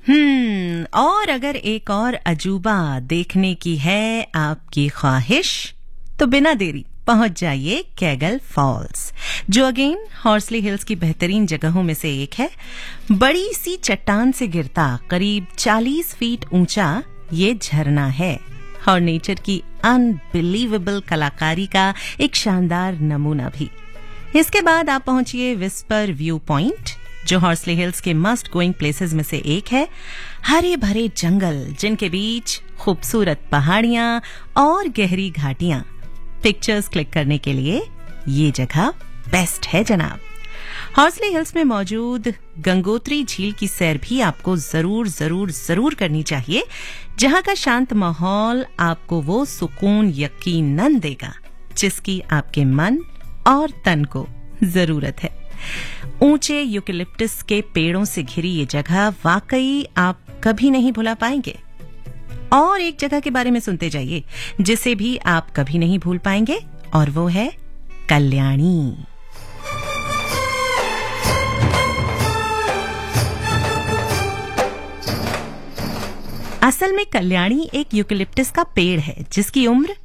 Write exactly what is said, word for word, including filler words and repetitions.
हम्म और अगर एक और अजूबा देखने की है आपकी ख्वाहिश तो बिना देरी पहुंच जाइए कैगल फॉल्स, जो अगेन हॉर्सली हिल्स की बेहतरीन जगहों में से एक है। बड़ी सी चट्टान से गिरता करीब चालीस फीट ऊंचा ये झरना है और नेचर की अनबिलीवेबल कलाकारी का एक शानदार नमूना भी। इसके बाद आप पहुंचिए विस्पर व्यू पॉइंट, जो हॉर्सली हिल्स के मस्ट गोइंग प्लेसेस में से एक है। हरे भरे जंगल जिनके बीच खूबसूरत पहाड़ियां और गहरी घाटियां। पिक्चर्स क्लिक करने के लिए ये जगह बेस्ट है जनाब। हॉर्सली हिल्स में मौजूद गंगोत्री झील की सैर भी आपको जरूर जरूर जरूर करनी चाहिए, जहां का शांत माहौल आपको वो सुकून यकीनन देगा जिसकी आपके मन और तन को जरूरत है। ऊंचे यूकेलिप्टस के पेड़ों से घिरी ये जगह वाकई आप कभी नहीं भुला पाएंगे। और एक जगह के बारे में सुनते जाइए जिसे भी आप कभी नहीं भूल पाएंगे, और वो है कल्याणी। असल में कल्याणी एक यूकेलिप्टस का पेड़ है जिसकी उम्र